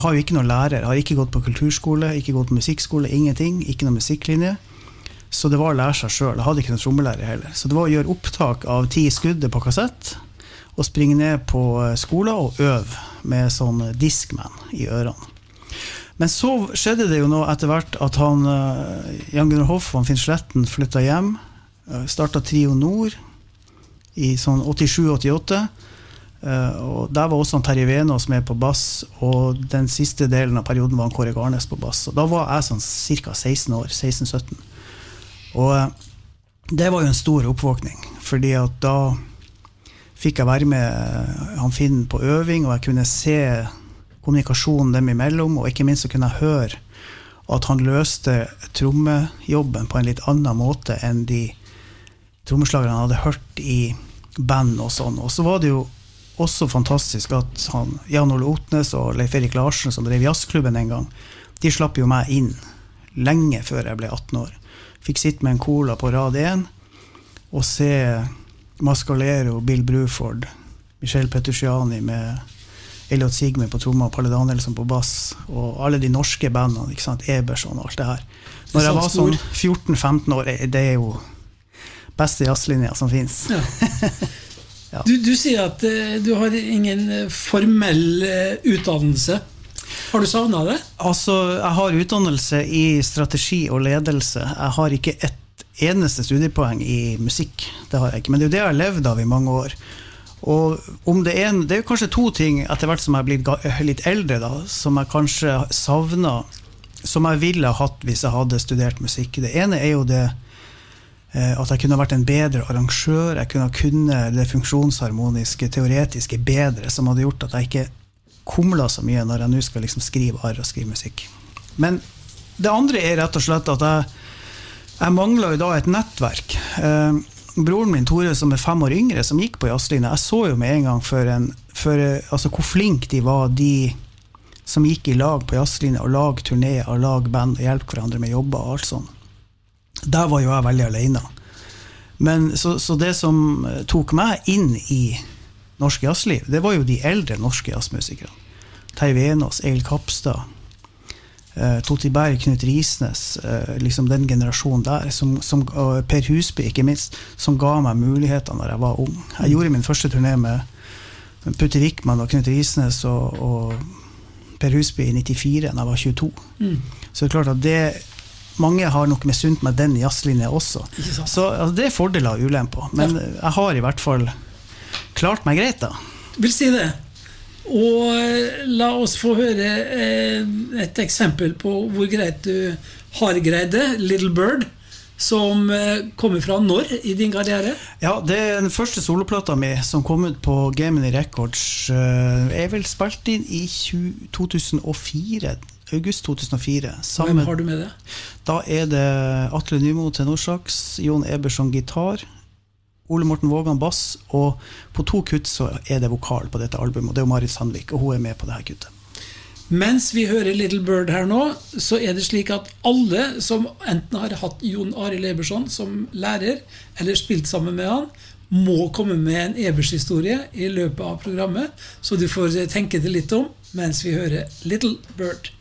har jo ikke noen lærer, har ikke gått på kulturskole, ikke gått på musikkskole, ingenting, ikke noen musikklinje. Så det var å lære seg selv, jeg hadde ikke noen trommelærer heller. Så det var å gjøre opptak av 10 skudder på kassett, og springe ned på skolen og øve med sånn Discman i ørene. Men så skjedde det jo nå etter hvert at Jan Gunnar Hoff og Finn Sletten flyttet hjem, startet Trio Nord i sånn 87-88, og der var også Terje Venås med på bass, og den siste delen av perioden var Kåre Garnes på bass. Og da var jeg sånn cirka 16 år, 16-17. Og det var jo en stor oppvåkning, fordi at da fikk jeg være med han Finn på øving, og jeg kunne se kommunikasjonen dem imellom, og ikke minst så kunne jeg høre at han løste trommejobben på en litt annen måte enn de trommeslagerne han hadde hørt i band og sånn. Og så var det jo også fantastisk at Jan Ole Otnes og Leif Erik Larsen, som drev jazzklubben en gang, de slapp jo meg inn lenge før jeg ble 18 år. Fikk sitte med en cola på rad 1 og se Mascalero, Bill Bruford, Michel Petrucciani med Elliot Sigmund på tromma, Palle Danielsen på bass, og alle de norske bandene, ikke sant, Eberson og alt det her. Når jeg var sånn 14-15 år, det er jo beste jazzlinja som finnes. Ja. Ja. Du sier at du har ingen formell utdannelse. Har du savnet det? Altså, jeg har utdannelse i strategi og ledelse. Jeg har ikke et eneste studiepoeng i musikk. Det har jeg ikke, men det er jo det jeg har levd av i mange år. Og om det er jo kanskje 2 ting etter hvert som jeg er blitt litt eldre da, som jeg kanskje savnet, som jeg ville ha hatt hvis jeg hadde studert musikk. Det ene er jo det at jeg kunne vært en bedre arrangør, jeg kunne det funksjonsharmoniske, teoretiske bedre, som hadde gjort at jeg ikke kumla så mye når jeg nå skal liksom skrive arr og skrive musikk. Men det andre er rett og slett at jeg mangler jo da et nettverk. Broren min Tore, som er 5 år yngre, som gikk på jazzlinja, jeg så jo med en gang altså hvor flink de var, de som gikk i lag på jazzlinja, og lag turné, og lag band, og hjelp hverandre med jobber og alt sånt. Der var jo jeg veldig alene. Men så det som tok meg inn i norsk jazzliv, det var jo de eldre norske jazzmusikere. Terje Venås, Egil Kapstad, Toti Berg, Knut Risnes, liksom den generasjonen der, som Per Husby, ikke minst, som ga meg muligheter når jeg var ung. Jeg gjorde min første turné med Putte Wickman og Knut Risnes og Per Husby i 94, når jeg var 22. Så det er klart at mange har nok misunt meg den jazzlinja også. Så altså, det er fordeler og ulemper, men jeg har i hvert fall klart meg greit da. Vil si det. Og la oss få høre et eksempel på hvor greit du har greid det, Little Bird, som kommer fra når i din karriere? Ja, det er den første soloplata mi som kom ut på Gemini Records. Jeg vel spilt inn i 2004, august 2004. Hvem har du med det? Da er det Atle Nymo tenorsax, Jon Eberson gitar, Ole Morten Vågan bass, og på 2 kutt så er det vokal på dette albumet, og det er Marit Sandvik, og hun er med på det her kuttet. Mens vi hører Little Bird her nå, så er det slik at alle som enten har hatt Jon Arild Eberson som lærer, eller spilt sammen med han, må komme med en Ebers-historie i løpet av programmet, så du får tenke det litt om, mens vi hører Little Bird.